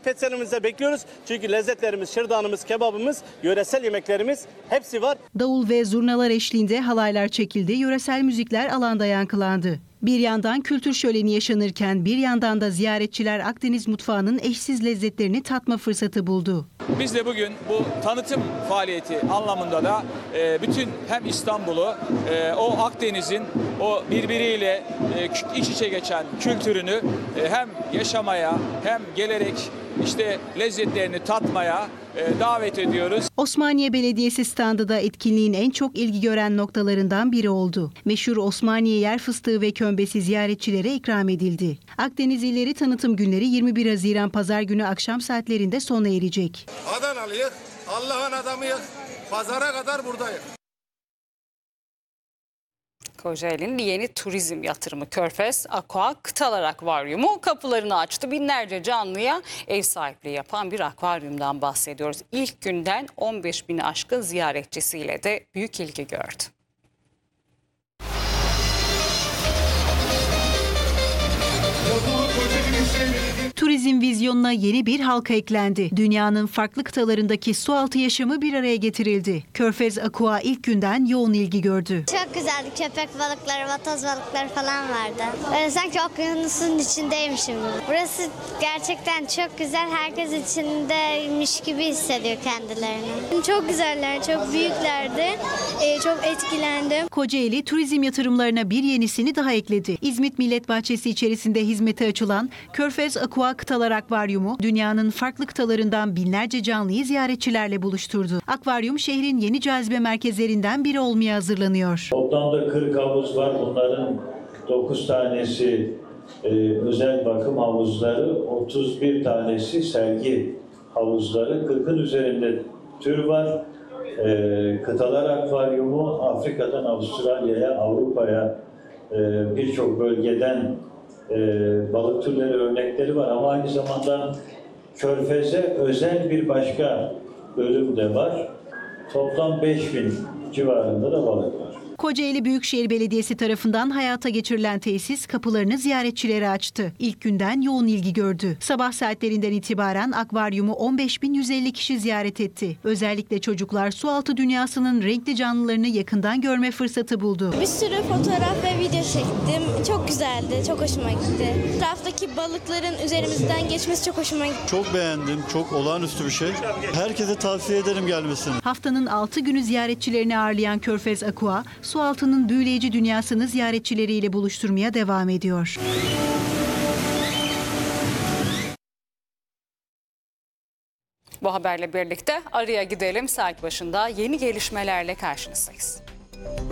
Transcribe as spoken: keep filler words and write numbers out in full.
marifetlerimize bekliyoruz. Çünkü lezzetlerimiz, şırdanımız, kebabımız, yöresel yemeklerimiz hepsi var. Davul ve zurnalar eşliğinde halaylar çekildi, yöresel müzikler alanda yankılandı. Bir yandan kültür şöleni yaşanırken bir yandan da ziyaretçiler Akdeniz mutfağının eşsiz lezzetlerini tatma fırsatı buldu. Biz de bugün bu tanıtım faaliyeti anlamında da bütün hem İstanbul'u, o Akdeniz'in o birbiriyle iç içe geçen kültürünü hem yaşamaya hem gelerek işte lezzetlerini tatmaya davet ediyoruz. Osmaniye Belediyesi standı da etkinliğin en çok ilgi gören noktalarından biri oldu. Meşhur Osmaniye yer fıstığı ve kömbesi ziyaretçilere ikram edildi. Akdeniz İlleri Tanıtım Günleri yirmi bir Haziran Pazar günü akşam saatlerinde sona erecek. Adanalıyık, Allah'ın adamıyık, pazara kadar buradayız. Kocaeli'nin yeni turizm yatırımı Körfez Aqua Kıtalar Akvaryumu kapılarını açtı. Binlerce canlıya ev sahipliği yapan bir akvaryumdan bahsediyoruz. İlk günden on beş bini aşkın ziyaretçisiyle de büyük ilgi gördü. Turizm vizyonuna yeni bir halka eklendi. Dünyanın farklı kıtalarındaki sualtı yaşamı bir araya getirildi. Körfez Aqua ilk günden yoğun ilgi gördü. Çok güzeldi. Köpek balıkları, vatoz balıkları falan vardı. Böyle sanki okyanusun içindeymişim gibi. Burası gerçekten çok güzel. Herkes içindeymiş gibi hissediyor kendilerini. Çok güzeller, çok büyüklerdi. Ee, çok etkilendim. Kocaeli turizm yatırımlarına bir yenisini daha ekledi. İzmit Millet Bahçesi içerisinde hizmete açılan Körfez Aqua Kıtalar Akvaryumu, dünyanın farklı kıtalarından binlerce canlıyı ziyaretçilerle buluşturdu. Akvaryum şehrin yeni cazibe merkezlerinden biri olmaya hazırlanıyor. Toplamda kırk havuz var. Bunların dokuz tanesi e, özel bakım havuzları, otuz bir tanesi sergi havuzları, kırkın üzerinde tür var. E, Kıtalar Akvaryumu Afrika'dan Avustralya'ya, Avrupa'ya e, birçok bölgeden e, balık türleri örnekleri var ama aynı zamanda Körfez'e özel bir başka bölüm de var. Toplam beş bin civarında da balık var. Kocaeli Büyükşehir Belediyesi tarafından hayata geçirilen tesis kapılarını ziyaretçilere açtı. İlk günden yoğun ilgi gördü. Sabah saatlerinden itibaren akvaryumu on beş bin yüz elli kişi ziyaret etti. Özellikle çocuklar sualtı dünyasının renkli canlılarını yakından görme fırsatı buldu. Bir sürü fotoğraf ve video çektim. Çok güzeldi, çok hoşuma gitti. Etraftaki balıkların üzerimizden geçmesi çok hoşuma gitti. Çok beğendim, çok olağanüstü bir şey. Herkese tavsiye ederim gelmesini. Haftanın altı günü ziyaretçilerini ağırlayan Körfez Aqua, sualtının büyüleyici dünyasını ziyaretçileriyle buluşturmaya devam ediyor. Bu haberle birlikte araya gidelim. Saat başında yeni gelişmelerle karşınızdayız.